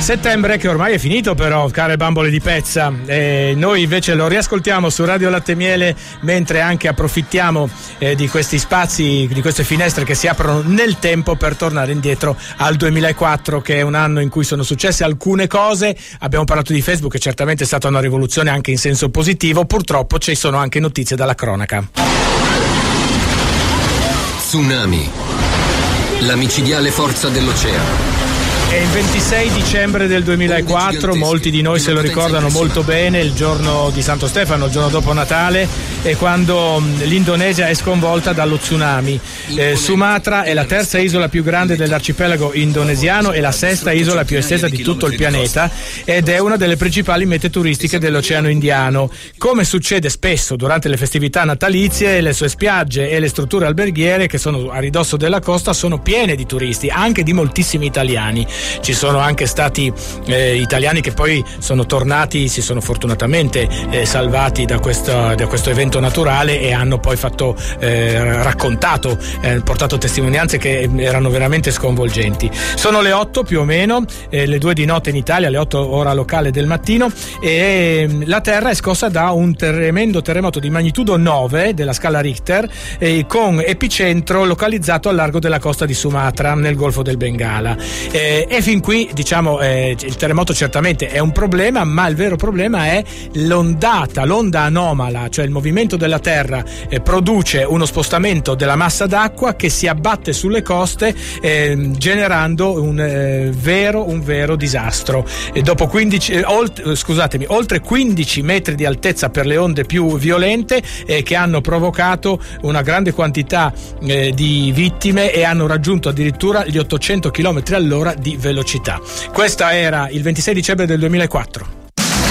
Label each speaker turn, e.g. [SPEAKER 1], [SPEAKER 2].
[SPEAKER 1] Settembre che ormai è finito però, care bambole di pezza, noi invece lo riascoltiamo su Radio Latte Miele, mentre anche approfittiamo di questi spazi, di queste finestre che si aprono nel tempo per tornare indietro al 2004, che è un anno in cui sono successe alcune cose. Abbiamo parlato di Facebook, che certamente è stata una rivoluzione anche in senso positivo. Purtroppo ci sono anche notizie dalla cronaca.
[SPEAKER 2] Tsunami, la micidiale forza dell'oceano.
[SPEAKER 1] È il 26 dicembre del 2004, molti di noi se lo ricordano molto bene, il giorno di Santo Stefano, il giorno dopo Natale, è quando l'Indonesia è sconvolta dallo tsunami. Sumatra è la terza isola più grande dell'arcipelago indonesiano e la sesta isola più estesa di tutto il pianeta, ed è una delle principali mete turistiche dell'Oceano Indiano. Come succede spesso durante le festività natalizie, le sue spiagge e le strutture alberghiere, che sono a ridosso della costa, sono piene di turisti, anche di moltissimi italiani. Ci sono anche stati italiani che poi sono tornati, si sono fortunatamente salvati da questo evento naturale e hanno poi raccontato, portato testimonianze che erano veramente sconvolgenti. Sono le 8 più o meno, le 2 di notte in Italia, le 8 ora locale del mattino, e la terra è scossa da un tremendo terremoto di magnitudo 9 della scala Richter, con epicentro localizzato al largo della costa di Sumatra, nel Golfo del Bengala. E fin qui, diciamo, il terremoto certamente è un problema, ma il vero problema è l'onda anomala, cioè il movimento della terra produce uno spostamento della massa d'acqua che si abbatte sulle coste, generando un vero disastro. E dopo oltre 15 metri di altezza per le onde più violente, che hanno provocato una grande quantità di vittime e hanno raggiunto addirittura gli 800 km all'ora di velocità. Questa era il 26 dicembre del 2004.